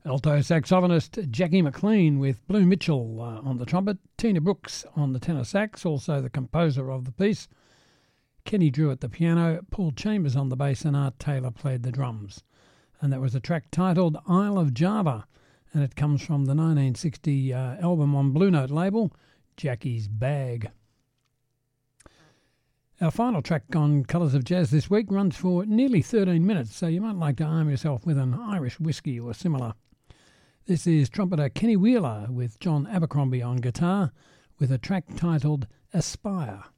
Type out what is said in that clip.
Alto saxophonist Jackie McLean with Blue Mitchell on the trumpet, Tina Brooks on the tenor sax, also the composer of the piece, Kenny Drew at the piano, Paul Chambers on the bass, and Art Taylor played the drums. And that was a track titled Isle of Java, and it comes from the 1960 album on Blue Note label, Jackie's Bag. Our final track on Colours of Jazz this week runs for nearly 13 minutes, so you might like to arm yourself with an Irish whiskey or similar. This is trumpeter Kenny Wheeler with John Abercrombie on guitar with a track titled Aspire.